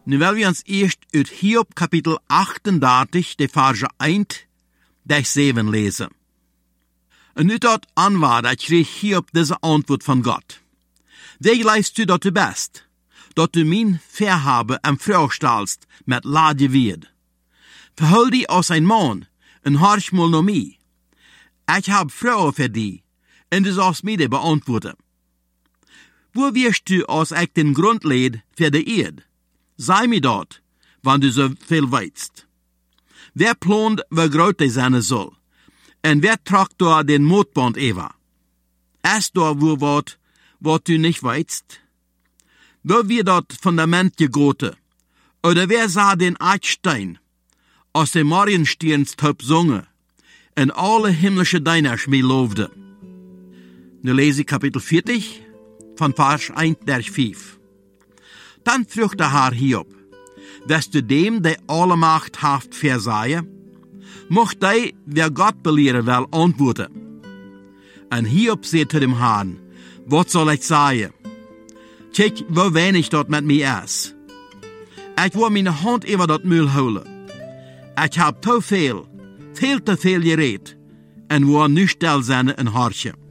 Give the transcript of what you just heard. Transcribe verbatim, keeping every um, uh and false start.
Nu willen we ons eerst uit Hiob kapitel achtendertig, de verse één tot zeven lezen. En nu dat aanwaar, dat kreeg Hiob deze antwoord van God. Wie leist u dat u best, dat u mijn verhaben en vrouw stelst met lade weerd. Verhul die als een man, en harschmol naar mij. Ik heb vrouwen voor die, en dus als mij die beantwoorden. Wo wirst du als ik den grond leed voor de eerd? Sei mir dat, wann du so viel weißt. Wer plant, wie groot die zijn soll? En wer tragt da den Motband eva? Ist da wo wat, wat du nicht weißt? Wo wir dat Fundament gegoten? Oder wer sah den Eidstein aus dem Mariensteins top zongen en alle himmlische Dieners mee loofde? Nu lees ik kapitel veertig, van vers één tot vijf. Dan vroeg de Herr Hiob, dass du dem, der alle Macht haft, versaie, mocht hij, wer Gott belehren will, antworten. En Hiob zei zu dem Herrn, wat soll ich sagen? Kijk, wo wenig dat met mij is. Ik wil mijn hand over dat muil houden. Ik heb te veel, veel te veel gereed, en wil nu stil zijn een hartje.